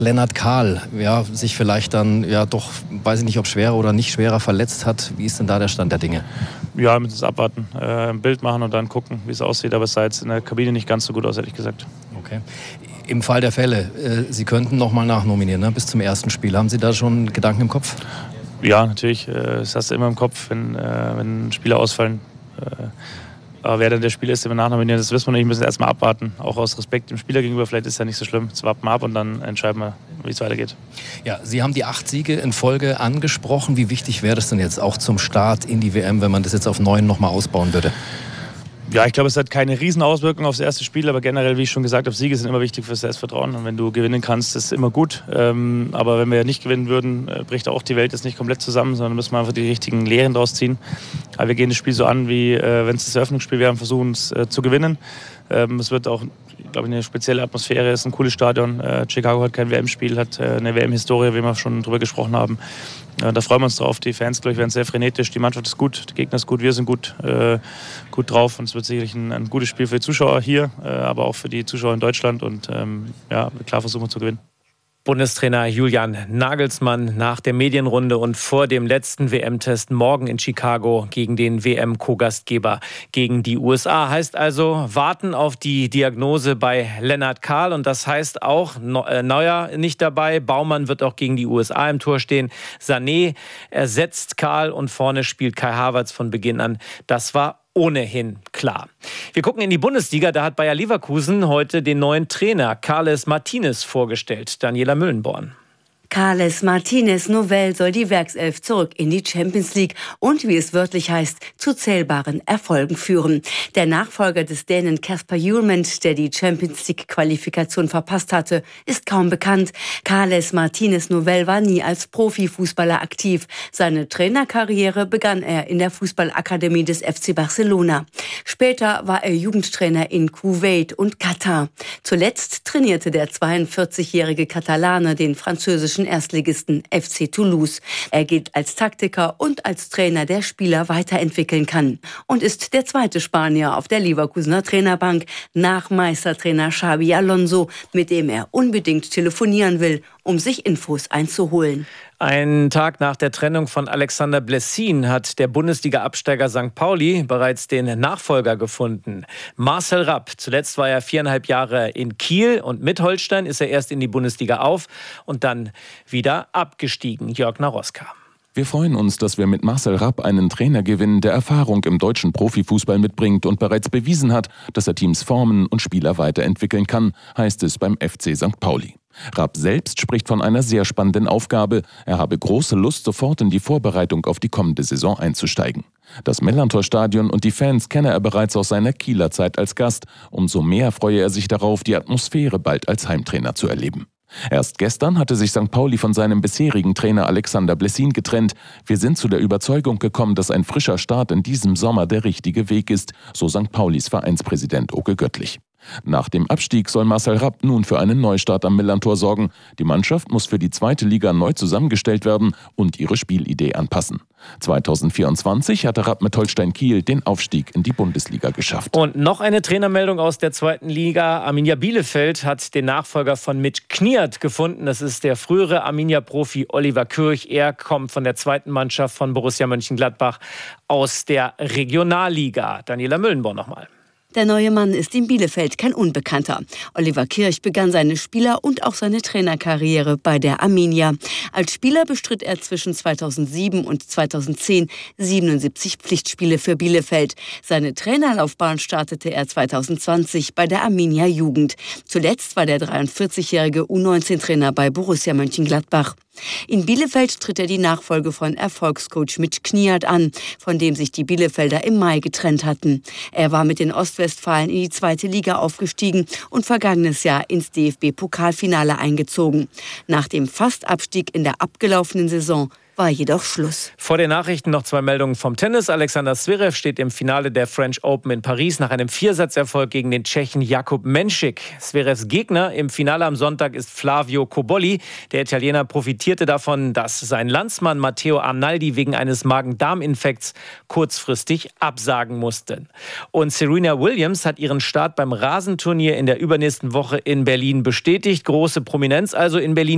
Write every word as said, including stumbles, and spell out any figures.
Lennart Kahl, ja, sich vielleicht dann, ja doch, weiß ich nicht, ob schwerer oder nicht schwerer verletzt hat. Wie ist denn da der Stand der Dinge? Ja, wir müssen es abwarten, äh, ein Bild machen und dann gucken, wie es aussieht. Aber es sah jetzt in der Kabine nicht ganz so gut aus, ehrlich gesagt. Okay. Im Fall der Fälle, äh, Sie könnten noch mal nachnominieren, ne, bis zum ersten Spiel. Haben Sie da schon Gedanken im Kopf? Ja, natürlich. Äh, das hast du immer im Kopf, wenn, äh, wenn Spieler ausfallen. Äh, Aber wer dann der Spieler ist, den wir nachnominieren, das wissen wir nicht. Wir müssen erstmal abwarten. Auch aus Respekt dem Spieler gegenüber. Vielleicht ist es ja nicht so schlimm. Jetzt warten wir ab und dann entscheiden wir, wie es weitergeht. Ja, Sie haben die acht Siege in Folge angesprochen. Wie wichtig wäre das denn jetzt auch zum Start in die W M, wenn man das jetzt auf neun noch mal ausbauen würde? Ja, ich glaube, es hat keine Riesenauswirkung aufs erste Spiel, aber generell, wie ich schon gesagt habe, Siege sind immer wichtig fürs Selbstvertrauen. Und wenn du gewinnen kannst, ist immer gut. Ähm, aber wenn wir nicht gewinnen würden, äh, bricht auch die Welt jetzt nicht komplett zusammen, sondern müssen wir einfach die richtigen Lehren draus ziehen. Aber wir gehen das Spiel so an, wie äh, wenn es das Eröffnungsspiel wäre und versuchen es äh, zu gewinnen. Ähm, es wird auch, glaube ich, eine spezielle Atmosphäre. Es ist ein cooles Stadion. Äh, Chicago hat kein W M-Spiel, hat äh, eine W M-Historie, wie wir schon drüber gesprochen haben. Äh, da freuen wir uns drauf. Die Fans, glaube ich, werden sehr frenetisch. Die Mannschaft ist gut, der Gegner ist gut, wir sind gut, äh, gut drauf. Und es wird sicherlich ein, ein gutes Spiel für die Zuschauer hier, äh, aber auch für die Zuschauer in Deutschland. Und ähm, ja, klar versuchen wir zu gewinnen. Bundestrainer Julian Nagelsmann nach der Medienrunde und vor dem letzten W M-Test morgen in Chicago gegen den W M-Co-Gastgeber, gegen die U S A. Heißt also, warten auf die Diagnose bei Lennart Kahl. Und das heißt auch, Neuer nicht dabei. Baumann wird auch gegen die U S A im Tor stehen. Sané ersetzt Kahl und vorne spielt Kai Havertz von Beginn an. Das war ohnehin klar. Wir gucken in die Bundesliga. Da hat Bayer Leverkusen heute den neuen Trainer Carles Martinez vorgestellt. Daniela Müllenborn. Carles Martinez Novell soll die Werkself zurück in die Champions League und, wie es wörtlich heißt, zu zählbaren Erfolgen führen. Der Nachfolger des Dänen Kasper Hjulmand, der die Champions League-Qualifikation verpasst hatte, ist kaum bekannt. Carles Martinez Novell war nie als Profifußballer aktiv. Seine Trainerkarriere begann er in der Fußballakademie des F C Barcelona. Später war er Jugendtrainer in Kuwait und Katar. Zuletzt trainierte der zweiundvierzigjährige Katalane den französischen Erstligisten F C Toulouse. Er gilt als Taktiker und als Trainer, der Spieler weiterentwickeln kann. Und ist der zweite Spanier auf der Leverkusener Trainerbank nach Meistertrainer Xabi Alonso, mit dem er unbedingt telefonieren will, um sich Infos einzuholen. Einen Tag nach der Trennung von Alexander Blessin hat der Bundesliga-Absteiger Sankt Pauli bereits den Nachfolger gefunden. Marcel Rapp. Zuletzt war er viereinhalb Jahre in Kiel und mit Holstein ist er erst in die Bundesliga auf und dann wieder abgestiegen. Jörg Naroska. Wir freuen uns, dass wir mit Marcel Rapp einen Trainer gewinnen, der Erfahrung im deutschen Profifußball mitbringt und bereits bewiesen hat, dass er Teams formen und Spieler weiterentwickeln kann, heißt es beim F C Sankt Pauli. Rapp selbst spricht von einer sehr spannenden Aufgabe. Er habe große Lust, sofort in die Vorbereitung auf die kommende Saison einzusteigen. Das Mellerntor-Stadion und die Fans kenne er bereits aus seiner Kieler Zeit als Gast. Umso mehr freue er sich darauf, die Atmosphäre bald als Heimtrainer zu erleben. Erst gestern hatte sich Sankt Pauli von seinem bisherigen Trainer Alexander Blessin getrennt. Wir sind zu der Überzeugung gekommen, dass ein frischer Start in diesem Sommer der richtige Weg ist, so Sankt Paulis Vereinspräsident Oke Göttlich. Nach dem Abstieg soll Marcel Rapp nun für einen Neustart am Millerntor sorgen. Die Mannschaft muss für die zweite Liga neu zusammengestellt werden und ihre Spielidee anpassen. zweitausendvierundzwanzig hatte Rapp mit Holstein Kiel den Aufstieg in die Bundesliga geschafft. Und noch eine Trainermeldung aus der zweiten Liga. Arminia Bielefeld hat den Nachfolger von Mitch Kniert gefunden. Das ist der frühere Arminia-Profi Oliver Kürch. Er kommt von der zweiten Mannschaft von Borussia Mönchengladbach aus der Regionalliga. Daniela Müllenborn nochmal. Der neue Mann ist in Bielefeld kein Unbekannter. Oliver Kirch begann seine Spieler- und auch seine Trainerkarriere bei der Arminia. Als Spieler bestritt er zwischen zweitausendsieben und zweitausendzehn siebenundsiebzig Pflichtspiele für Bielefeld. Seine Trainerlaufbahn startete er zweitausendzwanzig bei der Arminia Jugend. Zuletzt war der dreiundvierzigjährige U neunzehn Trainer bei Borussia Mönchengladbach. In Bielefeld tritt er die Nachfolge von Erfolgscoach Mitch Kniert an, von dem sich die Bielefelder im Mai getrennt hatten. Er war mit den Ostwestfalen in die zweite Liga aufgestiegen und vergangenes Jahr ins D F B-Pokalfinale eingezogen. Nach dem Fastabstieg in der abgelaufenen Saison war jedoch Schluss. Vor den Nachrichten noch zwei Meldungen vom Tennis. Alexander Zverev steht im Finale der French Open in Paris nach einem Viersatzerfolg gegen den Tschechen Jakub Menšik. Zverevs Gegner im Finale am Sonntag ist Flavio Cobolli. Der Italiener profitierte davon, dass sein Landsmann Matteo Arnaldi wegen eines Magen-Darm-Infekts kurzfristig absagen musste. Und Serena Williams hat ihren Start beim Rasenturnier in der übernächsten Woche in Berlin bestätigt. Große Prominenz also in Berlin.